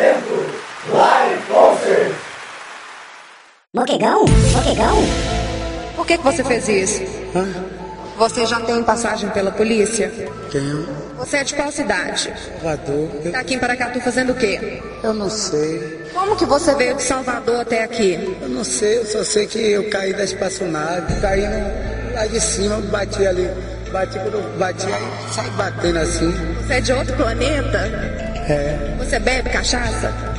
Moquegão? Por que você fez isso? Você já tem passagem pela polícia? Tenho. Você é de qual cidade? Salvador. Tá aqui em Paracatu fazendo o quê? Eu não sei. Como que você veio de Salvador até aqui? Eu não sei, eu só sei que eu caí da espaçonave, caí lá de cima, bati ali. Quando eu bati, aí saí batendo assim. Você é de outro planeta? É. Você bebe cachaça?